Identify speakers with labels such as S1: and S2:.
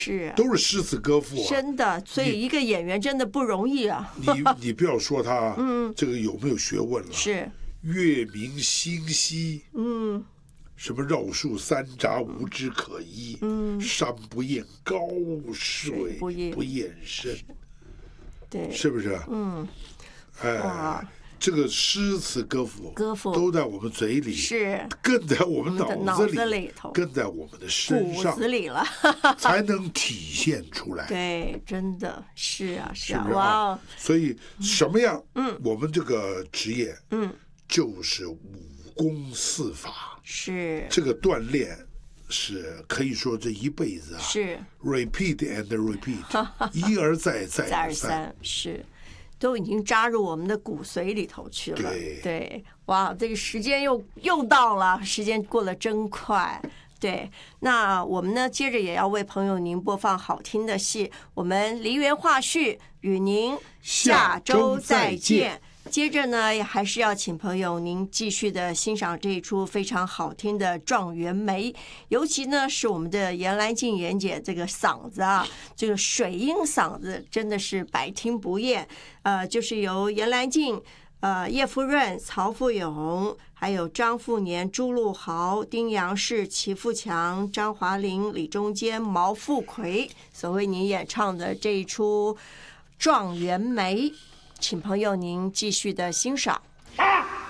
S1: 是
S2: 都是诗词歌赋啊，
S1: 真的，所以一个演员真的不容易啊。
S2: 你不要说他，这个有没有学问了？
S1: 是
S2: 月明星稀，什么绕树三匝无枝可依，山不厌高水不厌深，
S1: 对，
S2: 是不是？哎，这个诗词歌赋都在我们嘴里，
S1: 是
S2: 更在我们脑子
S1: 里头，
S2: 更在我们的身上，
S1: 骨子里了，
S2: 才能体现出来。
S1: 对，真的是啊，是啊，
S2: 哇！所以什么样？我们这个职业，就是武功四法，
S1: 是
S2: 这个锻炼。是可以说这一辈子啊，
S1: 是
S2: repeat and repeat， 一而再再而三，
S1: 是都已经扎入我们的骨髓里头去了。对，哇，这个时间又到了，时间过得真快。对，那我们呢，接着也要为朋友您播放好听的戏，我们梨园话序与您下周再见。接着呢，还是要请朋友您继续的欣赏这一出非常好听的《状元梅》，尤其呢是我们的严兰静严姐这个嗓子啊，这个水音嗓子真的是百听不厌。就是由严兰静、叶福润、曹富勇，还有张富年、朱陆豪、丁阳士、齐富强、张华玲、李中坚、毛富奎所为您演唱的这一出《状元梅》。请朋友您继续的欣赏。